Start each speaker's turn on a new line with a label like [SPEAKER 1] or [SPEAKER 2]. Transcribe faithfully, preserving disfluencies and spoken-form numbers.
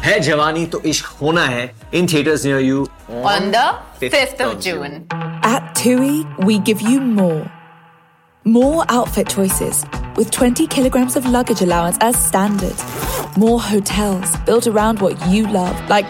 [SPEAKER 1] है जवानी तो इश्क होना है in theaters near you
[SPEAKER 2] on the fifth of June.
[SPEAKER 3] At TUI, we give you more. More outfit choices with twenty kilograms of luggage allowance as standard. More hotels built around what you love, like